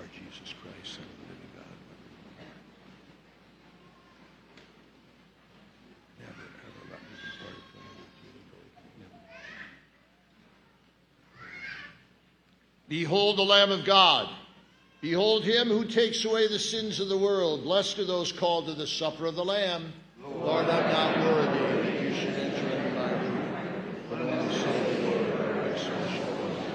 Lord Jesus Christ, Son of the living God. Behold the Lamb of God. Behold him who takes away the sins of the world. Blessed are those called to the supper of the Lamb. Lord, I'm not worthy that you should enter into my room, but only say